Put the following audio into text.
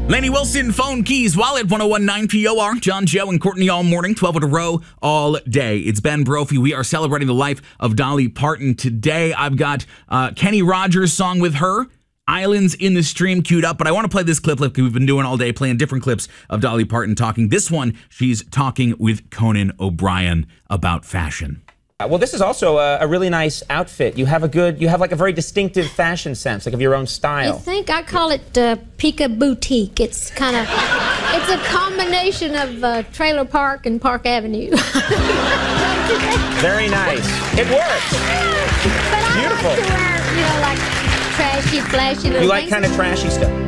Lainey Wilson, Phone Keys, Wallet, 101.9 POR. John, Joe, and Courtney all morning, 12 in a row, all day. It's Ben Brophy. We are celebrating the life of Dolly Parton today. I've got Kenny Rogers' song with her, Islands in the Stream, queued up. But I want to play this clip because we've been doing all day, playing different clips of Dolly Parton talking. This one, she's talking with Conan O'Brien about fashion. Well, this is also a really nice outfit. You have like a very distinctive fashion sense, like of your own style. I think I call it Pika Boutique. It's kind of, it's a combination of Trailer Park and Park Avenue. Very nice. It works. But Beautiful. I like to wear, like trashy, flashy little things. You like kind of trashy stuff.